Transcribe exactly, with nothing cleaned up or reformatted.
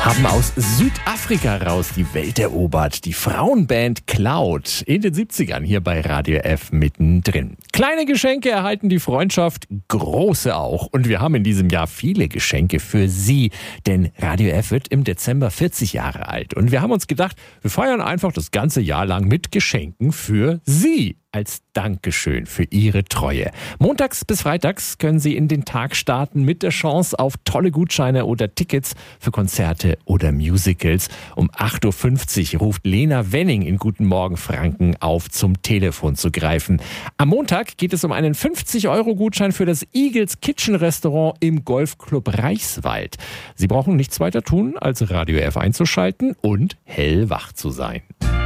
Haben aus Südafrika raus die Welt erobert. Die Frauenband Cloud in den siebzigern hier bei Radio F mittendrin. Kleine Geschenke erhalten die Freundschaft, große auch. Und wir haben in diesem Jahr viele Geschenke für Sie. Denn Radio F wird im Dezember vierzig Jahre alt. Und wir haben uns gedacht, wir feiern einfach das ganze Jahr lang mit Geschenken für Sie. Als Dankeschön für Ihre Treue. Montags bis freitags können Sie in den Tag starten mit der Chance auf tolle Gutscheine oder Tickets für Konzerte oder Musicals. Um acht Uhr fünfzig ruft Lena Wenning in Guten Morgen Franken auf, zum Telefon zu greifen. Am Montag geht es um einen fünfzig Euro Gutschein für das Eagles Kitchen Restaurant im Golfclub Reichswald. Sie brauchen nichts weiter tun, als Radio F einzuschalten und hellwach zu sein.